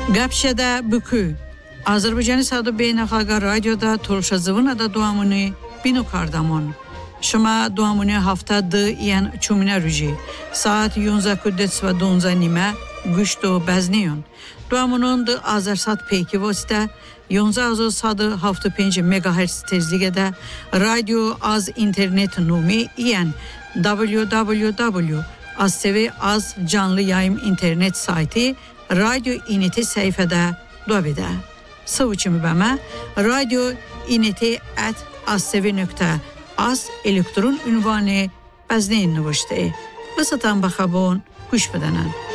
Gapşədə bükü. Azərbaycan Sadı Beynəlxalq Radioda Turşazıvın da duamını binu kardamon. Şuma duamını haftadı yan çumina rüji. Saat 11:40 ve 12:00 güçtü bezniyon. Duamının da Azarsat peki vasıta 11:05 MHz tezliğede radyo az internet numi yan www.az canlı yayım internet sayti radyo ineti sayfada duabida. Savuçimi bəmə radyo ineti@azsevi.az elektron ünvanı bəzneyin növüşdə. Vısatan baxabon, kuş bedənən.